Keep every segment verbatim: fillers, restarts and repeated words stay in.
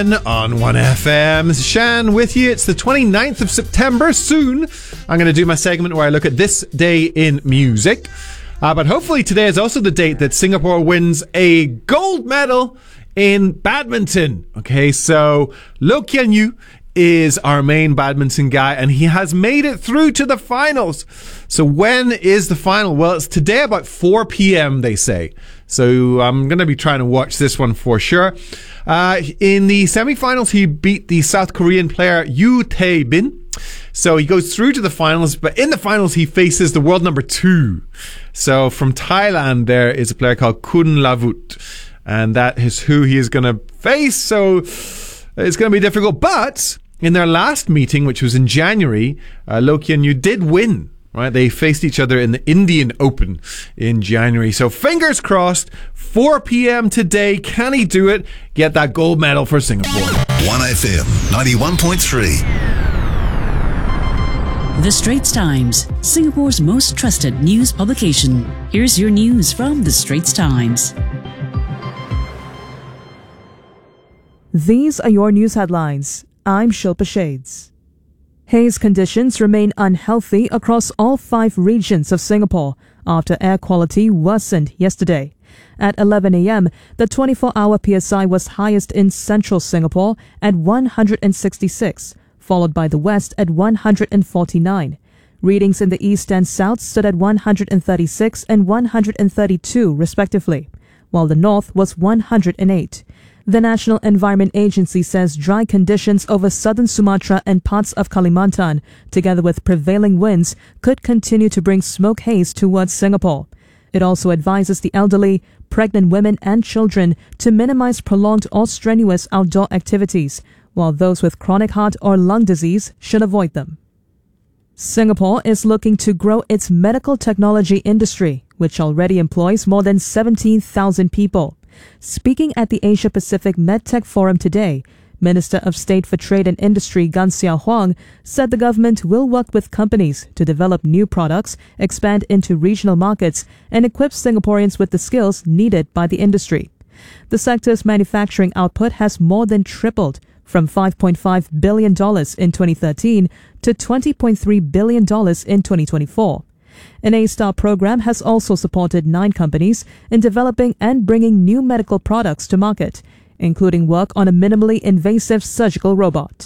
again on one F M. This is Shan with you. It's the twenty-ninth of September. Soon I'm going to do my segment where I look at this day in music. Uh, but hopefully today is also the date that Singapore wins a gold medal in badminton. Okay, so Loh Kian Yew is our main badminton guy, and he has made it through to the finals. So when is the final? Well, it's today about four p.m. they say. So I'm going to be trying to watch this one for sure. Uh, in the semi-finals, he beat the South Korean player Yoo Tae-bin. So he goes through to the finals, but in the finals, he faces the world number two. So from Thailand, there is a player called Kunlavut, and that is who he is going to face. So it's going to be difficult, but in their last meeting, which was in January, uh, Loh Kian Yew did win. Right, they faced each other in the Indian Open in January. So fingers crossed, four p.m. today. Can he do it? Get that gold medal for Singapore. one F M ninety-one point three. The Straits Times, Singapore's most trusted news publication. Here's your news from The Straits Times. These are your news headlines. I'm Shilpa Shades. Haze conditions remain unhealthy across all five regions of Singapore after air quality worsened yesterday. At eleven a.m., the twenty-four hour P S I was highest in central Singapore at one hundred sixty-six, followed by the west at one hundred forty-nine. Readings in the east and south stood at one hundred thirty-six and one hundred thirty-two respectively, while the north was one hundred eight. The National Environment Agency says dry conditions over southern Sumatra and parts of Kalimantan, together with prevailing winds, could continue to bring smoke haze towards Singapore. It also advises the elderly, pregnant women and children to minimize prolonged or strenuous outdoor activities, while those with chronic heart or lung disease should avoid them. Singapore is looking to grow its medical technology industry, which already employs more than seventeen thousand people. Speaking at the Asia Pacific MedTech Forum today, Minister of State for Trade and Industry Gan Sia Huang said the government will work with companies to develop new products, expand into regional markets, and equip Singaporeans with the skills needed by the industry. The sector's manufacturing output has more than tripled, from five point five billion dollars in twenty thirteen to twenty point three billion dollars in twenty twenty-four. An A-STAR program has also supported nine companies in developing and bringing new medical products to market, including work on a minimally invasive surgical robot.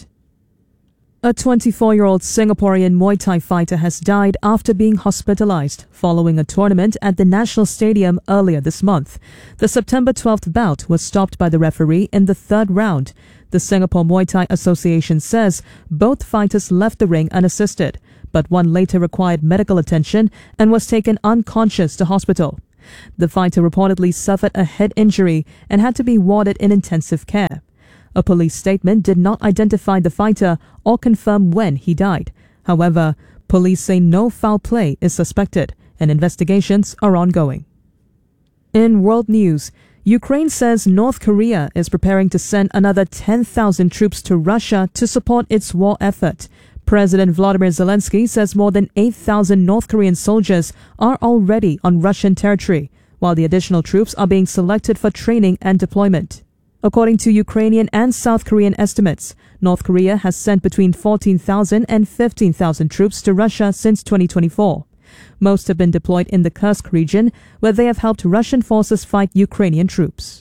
A twenty-four-year-old Singaporean Muay Thai fighter has died after being hospitalized following a tournament at the National Stadium earlier this month. The September twelfth bout was stopped by the referee in the third round. The Singapore Muay Thai Association says both fighters left the ring unassisted, but one later required medical attention and was taken unconscious to hospital. The fighter reportedly suffered a head injury and had to be warded in intensive care. A police statement did not identify the fighter or confirm when he died. However, police say no foul play is suspected and investigations are ongoing. In world news, Ukraine says North Korea is preparing to send another ten thousand troops to Russia to support its war effort. President Volodymyr Zelensky says more than eight thousand North Korean soldiers are already on Russian territory, while the additional troops are being selected for training and deployment. According to Ukrainian and South Korean estimates, North Korea has sent between fourteen thousand and fifteen thousand troops to Russia since twenty twenty-four. Most have been deployed in the Kursk region, where they have helped Russian forces fight Ukrainian troops.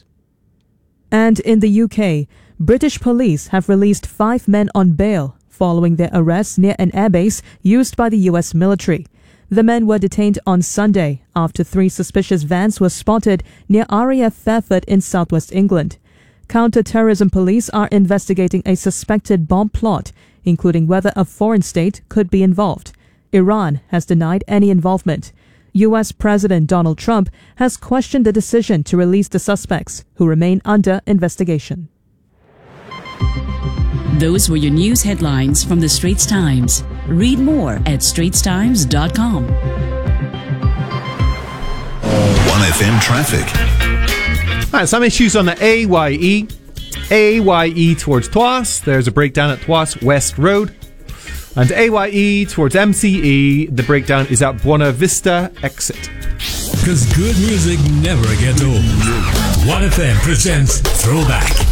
And in the U K, British police have released five men on bail following their arrests near an airbase used by the U S military. The men were detained on Sunday after three suspicious vans were spotted near R A F Fairford in southwest England. Counter-terrorism police are investigating a suspected bomb plot, including whether a foreign state could be involved. Iran has denied any involvement. U S President Donald Trump has questioned the decision to release the suspects, who remain under investigation. Those were your news headlines from The Straits Times. Read more at straits times dot com. one F M traffic. All right, some issues on the A Y E. A Y E towards Tuas. There's a breakdown at Tuas West Road. And A Y E towards M C E. The breakdown is at Buona Vista exit. Because good music never gets old. one F M presents Throwback.